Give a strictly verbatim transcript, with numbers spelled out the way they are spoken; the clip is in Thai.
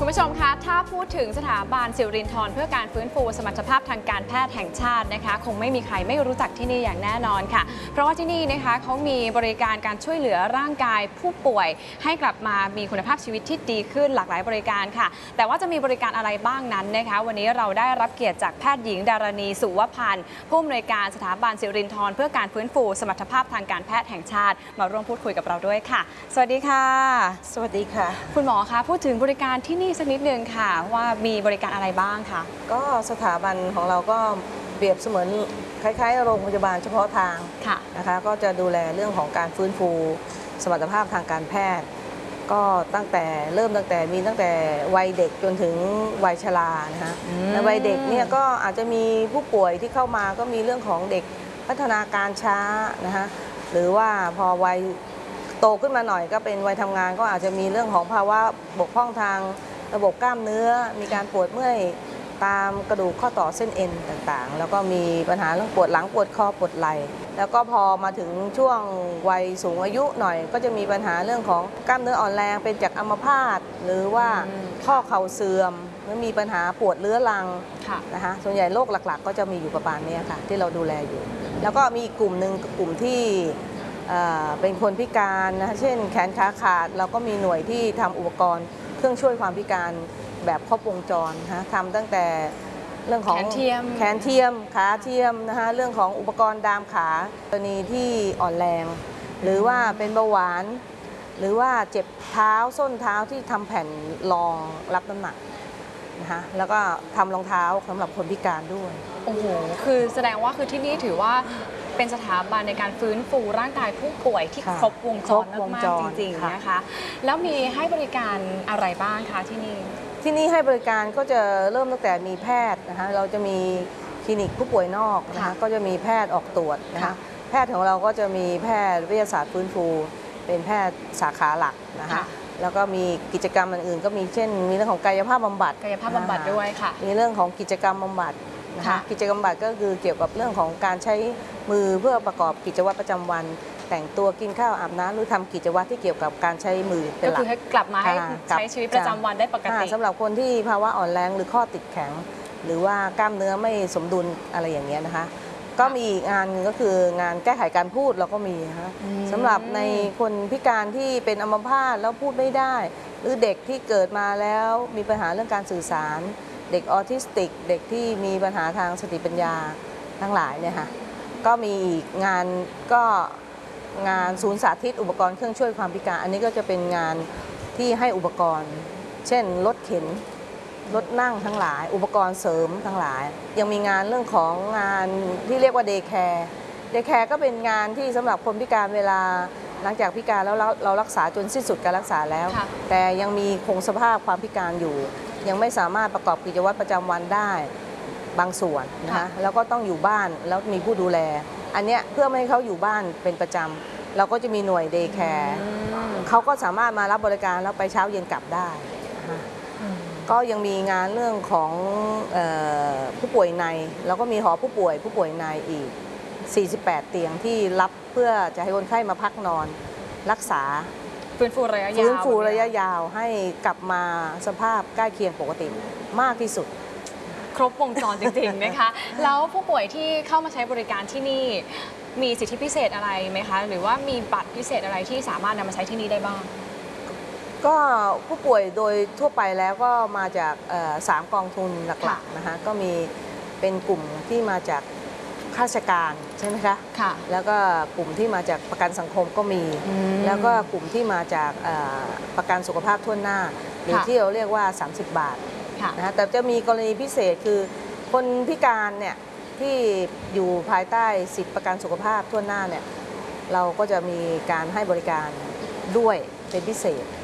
คุณผู้ชมคะถ้าพูดถึงสถาบันสิรินธรเพื่อการฟื้นฟูสมรรถภาพทางการแพทย์แห่งชาตินะคะคงไม่มีใครไม่รู้จักที่นี่อย่างแน่นอนค่ะเพราะว่าที่นี่นะคะเขามีบริการการช่วยเหลือร่างกายผู้ป่วยให้กลับมามีคุณภาพชีวิตที่ดีขึ้นหลากหลายบริการค่ะแต่ว่าจะมีบริการอะไรบ้างนั้นนะคะวันนี้เราได้รับเกียรติจากแพทย์หญิงดารณีสุวพันธ์ผู้อำนวยการสถาบันสิรินธรเพื่อการฟื้นฟูสมรรถภาพทางการแพทย์แห่งชาติมาร่วมพูดคุยกับเราด้วยค่ะสวัสดีค่ะสวัสดีค่ะคุณหมอคะพูดถึงบริการที่นี่สักนิดนึงค่ะว่ามีบริการอะไรบ้างคะก็สถาบันของเราก็เปรียบเสมือนคล้ายๆโรงพยาบาลเฉพาะทางนะคะก็จะดูแลเรื่องของการฟื้นฟูสมรรถภาพทางการแพทย์ก็ตั้งแต่เริ่มตั้งแต่มีตั้งแต่วัยเด็กจนถึงวัยชรานะคะในวัยเด็กเนี่ยก็อาจจะมีผู้ป่วยที่เข้ามาก็มีเรื่องของเด็กพัฒนาการช้านะคะหรือว่าพอวัยโตขึ้นมาหน่อยก็เป็นวัยทำงานก็อาจจะมีเรื่องของภาวะบกพร่องทางระบบกล้ามเนื้อมีการปวดเมื่อยตามกระดูกข้อต่อเส้นเอ็นต่างๆแล้วก็มีปัญหาเรื่องปวดหลังปวดคอปวดไหล่แล้วก็พอมาถึงช่วงวัยสูงอายุหน่อยก็จะมีปัญหาเรื่องของกล้ามเนื้ออ่อนแรงเป็นจากอัมพาตหรือว่าข้อเข่าเสื่อมหรือมีปัญหาปวดเรื้อรังนะคะส่วนใหญ่โรคหลักๆก็จะมีอยู่ประมาณนี้ค่ะที่เราดูแลอยู่แล้วก็มีอีกกลุ่มหนึ่งกลุ่มที่เป็นคนพิการนะเช่นแขนขาขาดเราก็มีหน่วยที่ทำอุปกรณ์เครื่องช่วยความพิการแบบครบวงจรนะทำตั้งแต่เรื่องของแขนเทียมแขนเทียมขาเทียมนะคะเรื่องของอุปกรณ์ดามขากรณีที่อ่อนแรงหรือว่าเป็นเบาหวานหรือว่าเจ็บเท้าส้นเท้าที่ทำแผ่นรองรับน้ำหนักนะคะแล้วก็ทำรองเท้าสำหรับคนพิการด้วยโอ้โหคือแสดงว่าคือที่นี่ถือว่าเป็นสถาบันในการฟื้นฟูร่างกายผู้ป่วยที่ครบวงจรมากๆจริงๆนะคะแล้วมีให้บริการอะไรบ้างคะที่นี่ที่นี่ให้บริการก็จะเริ่มตั้งแต่มีแพทย์นะคะเราจะมีคลินิกผู้ป่วยนอกนะคะก็จะมีแพทย์ออกตรวจนะคะแพทย์ของเราก็จะมีแพทย์วิทยาศาสตร์ฟื้นฟูเป็นแพทย์สาขาหลักนะคะแล้วก็มีกิจกรรมอื่นๆก็มีเช่นมีเรื่องของกายภาพบำบัดกายภาพบำบัดด้วยค่ะมีเรื่องของกิจกรรมบำบัดนะคะกิจกรรมบำบัดก็คือเกี่ยวกับเรื่องของการใช้มือเพื่อประกอบกิจวัตรประจำวันแต่งตัวกินข้าวอาบน้ำหรือทำกิจวัตรที่เกี่ยวกับการใช้มือเป็นหลักก็คือให้กลับมาให้ใช้ชีวิตประจำวันได้ปกติสำหรับคนที่ภาวะอ่อนแรงหรือข้อติดแข็งหรือว่ากล้ามเนื้อไม่สมดุลอะไรอย่างเงี้ยนะคะก็มีอีกงานก็คืองานแก้ไขการพูดเราก็มีนะคะสำหรับในคนพิการที่เป็นอัมพาตแล้วพูดไม่ได้หรือเด็กที่เกิดมาแล้วมีปัญหาเรื่องการสื่อสารเด็กออทิสติกเด็กที่มีปัญหาทางสติปัญญาทั้งหลายเนี่ยค่ะก็มีอีกงานก็งานศูนย์สาธิตอุปกรณ์เครื่องช่วยความพิการอันนี้ก็จะเป็นงานที่ให้อุปกรณ์เช่นรถเข็นรถนั่งทั้งหลายอุปกรณ์เสริมทั้งหลายยังมีงานเรื่องของงานที่เรียกว่าเดย์แคร์เดย์แคร์ก็เป็นงานที่สำหรับคนพิการเวลาหลังจากพิการแล้วเรารักษาจนสิ้นสุดการรักษาแล้วแต่ยังมีคงสภาพความพิการอยู่ยังไม่สามารถประกอบกิจวัตรประจำวันได้บางส่วนนะคะแล้วก็ต้องอยู่บ้านแล้วมีผู้ดูแลอันเนี้ยเพื่อไม่ให้เขาอยู่บ้านเป็นประจำเราก็จะมีหน่วยเดย์แคร์เขาก็สามารถมารับบริการแล้วไปเช้าเย็นกลับได้ก็ยังมีงานเรื่องของเอ่อผู้ป่วยในแล้วก็มีหอผู้ป่วยผู้ป่วยในอีกสี่สิบแปดเตียงที่รับเพื่อจะให้คนไข้มาพักนอนรักษาฟื้นฟูระยะยาวฟื้นฟูระยะยาวให้กลับมาสภาพใกล้เคียงปกติมากที่สุดครบวงจรจริงๆนะคะแล้วผู้ป่วยที่เข้ามาใช้บริการที่นี่มีสิทธิพิเศษอะไรไหมคะหรือว่ามีบัตรพิเศษอะไรที่สามารถนำมาใช้ที่นี่ได้บ้างก็ผู้ป่วยโดยทั่วไปแล้วก็มาจากสามกองทุนหลักๆนะคะก็มีเป็นกลุ่มที่มาจากข้าราชการใช่ไหมคะค่ะแล้วก็กลุ่มที่มาจากประกันสังคมก็มีแล้วก็กลุ่มที่มาจากประกันสุขภาพทั่วหน้าหรือที่เราเรียกว่าสามสิบบาทนะแต่จะมีกรณีพิเศษคือคนพิการเนี่ยที่อยู่ภายใต้สิทธิประกันสุขภาพทั่วหน้าเนี่ยเราก็จะมีการให้บริการด้วยเป็นพิเศษ